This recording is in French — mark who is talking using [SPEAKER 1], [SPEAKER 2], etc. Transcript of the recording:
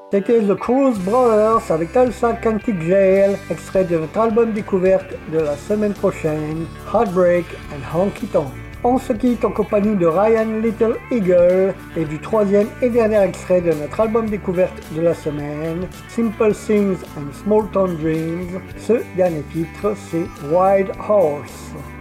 [SPEAKER 1] C'était The Cruise Brothers avec Tulsa County Jail, extrait de notre album découverte de la semaine prochaine, Heartbreak and Honky Tonk. On se quitte en compagnie de Ryan Little Eagle et du troisième et dernier extrait de notre album découverte de la semaine, Simple Things and Small Town Dreams. Ce dernier titre, c'est Wild Horse.